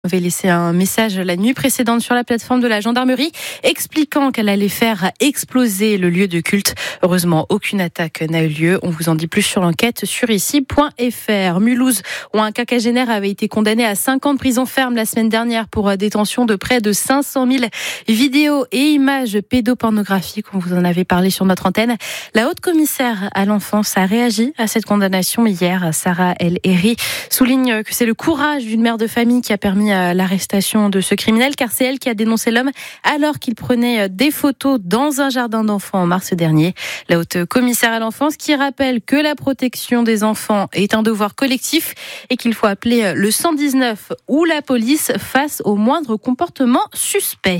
avait laissé un message la nuit précédente sur la plateforme de la gendarmerie expliquant qu'elle allait faire exploser le lieu de culte. Heureusement, aucune attaque n'a eu lieu. On vous en dit plus sur l'enquête sur ici.fr. Mulhouse, où un quinquagénaire avait été condamné à 5 ans de prison ferme la semaine dernière pour détention de près de 500 000 vidéos et images pédopornographiques. On vous en avait parlé sur notre antenne. La haute commissaire à l'enfance a réagi à cette condamnation hier. Sarah El Héry souligne que c'est le courage d'une mère de famille qui a permis l'arrestation de ce criminel, car c'est elle qui a dénoncé l'homme alors qu'il prenait des photos dans un jardin d'enfants en mars dernier. La haute commissaire à l'enfance qui rappelle que la protection des enfants est un devoir collectif et qu'il faut appeler le 119 ou la police face au moindre comportement suspect.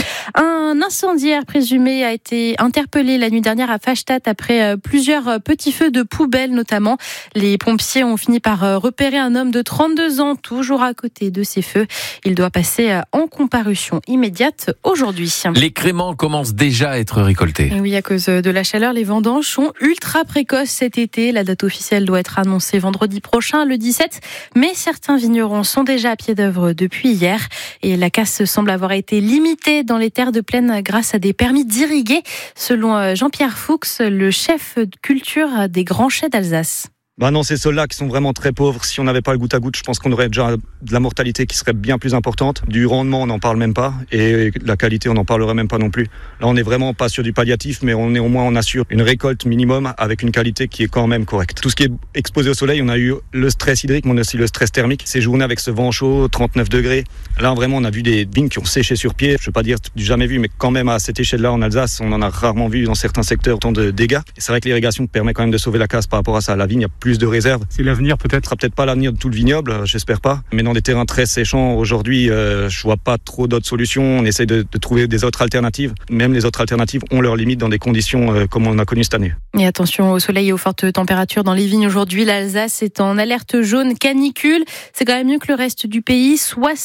Un incendiaire présumé a été interpellé la nuit dernière à Fastnacht après plusieurs petits feux de poubelle notamment. Les pompiers ont fini par repérer un homme de 32 ans toujours à côté de ces feux. Il doit passer en comparution immédiate aujourd'hui. Les créments commencent déjà à être récoltés. Et oui, à cause de la chaleur, les vendanges sont ultra précoces cet été. La date officielle doit être annoncée vendredi prochain, le 17. Mais certains vignerons sont déjà à pied d'œuvre depuis hier. Et la casse semble avoir été limitée dans les terres de plaine grâce à des permis d'irriguer, selon Jean-Pierre Fuchs, le chef de culture des Grands Chais d'Alsace. Non, ces sols-là qui sont vraiment très pauvres. Si on n'avait pas le goutte à goutte, je pense qu'on aurait déjà de la mortalité qui serait bien plus importante. Du rendement, on n'en parle même pas. Et la qualité, on n'en parlerait même pas non plus. Là, on n'est vraiment pas sur du palliatif, mais on assure une récolte minimum avec une qualité qui est quand même correcte. Tout ce qui est exposé au soleil, on a eu le stress hydrique, mais on a aussi le stress thermique. Ces journées avec ce vent chaud, 39 degrés. Là, vraiment, on a vu des vignes qui ont séché sur pied. Je ne veux pas dire du jamais vu, mais quand même à cette échelle-là, en Alsace, on en a rarement vu dans certains secteurs autant de dégâts. Et c'est vrai que l'irrigation permet quand même de sauver la casse par rapport à ça. La vigne, il y a plus de réserves. C'est l'avenir peut-être. Ce sera peut-être pas l'avenir de tout le vignoble, j'espère pas. Mais dans des terrains très séchants, aujourd'hui, je vois pas trop d'autres solutions. On essaie de trouver des autres alternatives. Même les autres alternatives ont leurs limites dans des conditions comme on a connu cette année. Et attention au soleil et aux fortes températures dans les vignes aujourd'hui. L'Alsace est en alerte jaune canicule. C'est quand même mieux que le reste du pays.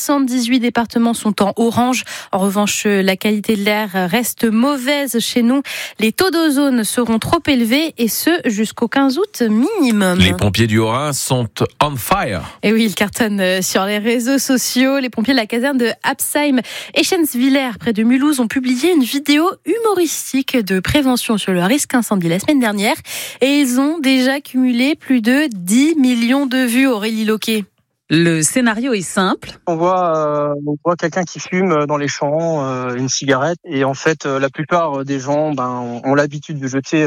78 départements sont en orange. En revanche, la qualité de l'air reste mauvaise chez nous. Les taux d'ozone seront trop élevés et ce jusqu'au 15 août minimum. Les pompiers du Haut-Rhin sont on fire. Et oui, ils cartonnent sur les réseaux sociaux. Les pompiers de la caserne de Absheim-Eschenwiller, près de Mulhouse, ont publié une vidéo humoristique de prévention sur le risque incendie la semaine dernière. Et ils ont déjà cumulé plus de 10 millions de vues, Aurélie Loquet. Le scénario est simple. On voit quelqu'un qui fume dans les champs, une cigarette, et en fait, la plupart des gens, ont l'habitude de jeter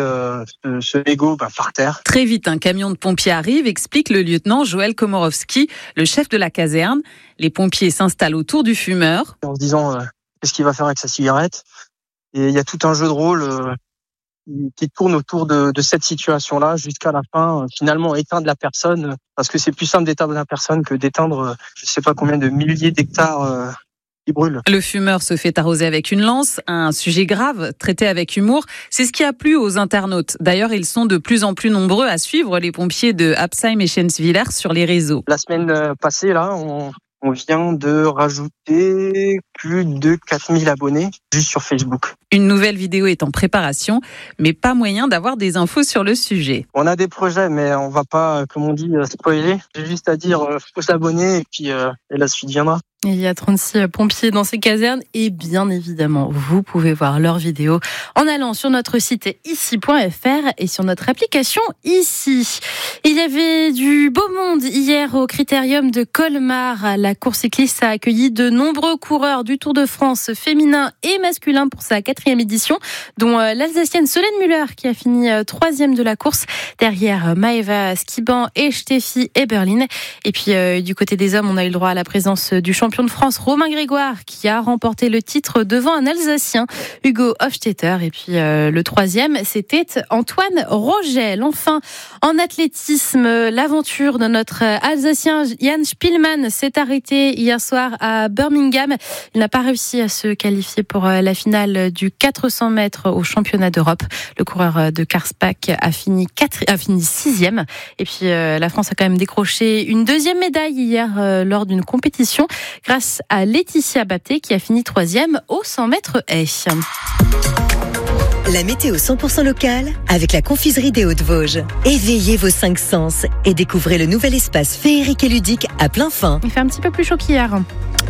ce mégot par terre. Très vite, un camion de pompiers arrive, explique le lieutenant Joël Komorowski, le chef de la caserne. Les pompiers s'installent autour du fumeur. En se disant, qu'est-ce qu'il va faire avec sa cigarette ? Et il y a tout un jeu de rôle qui tourne autour de cette situation-là jusqu'à la fin, finalement éteindre la personne, parce que c'est plus simple d'éteindre la personne que d'éteindre je sais pas combien de milliers d'hectares qui brûlent. Le fumeur se fait arroser avec une lance, un sujet grave traité avec humour. C'est ce qui a plu aux internautes. D'ailleurs, ils sont de plus en plus nombreux à suivre les pompiers de Absheim-Eschenwiller sur les réseaux. La semaine passée, là, on vient de rajouter plus de 4000 abonnés juste sur Facebook. Une nouvelle vidéo est en préparation, mais pas moyen d'avoir des infos sur le sujet. On a des projets, mais on va pas, comme on dit, spoiler. J'ai juste à dire, faut s'abonner et puis et la suite viendra. Il y a 36 pompiers dans ces casernes et bien évidemment, vous pouvez voir leurs vidéos en allant sur notre site ici.fr et sur notre application Ici. Il y avait du beau monde hier au Critérium de Colmar. La course cycliste a accueilli de nombreux coureurs du Tour de France féminin et masculin pour sa 4e édition, dont l'Alsacienne Solène Müller qui a fini 3e de la course derrière Maëva Skiban et Steffi Eberlin. Et puis du côté des hommes, on a eu le droit à la présence du champion de France Romain Grégoire qui a remporté le titre devant un Alsacien, Hugo Hofstetter. Et puis le 3e, c'était Antoine Rogel. Enfin, en athlétisme, l'aventure de notre Alsacien Jan Spielmann s'est arrêtée hier soir à Birmingham. Il n'a pas réussi à se qualifier pour la finale du 400 mètres au championnat d'Europe. Le coureur de Karlsbad a fini 6e. Et puis la France a quand même décroché une 2e médaille hier lors d'une compétition grâce à Laetitia Bapté qui a fini 3e au 100 mètres haies. La météo 100% locale avec la confiserie des Hauts-de-Vosges. Éveillez vos 5 sens et découvrez le nouvel espace féerique et ludique à plein fin. Il fait un petit peu plus chaud qu'hier.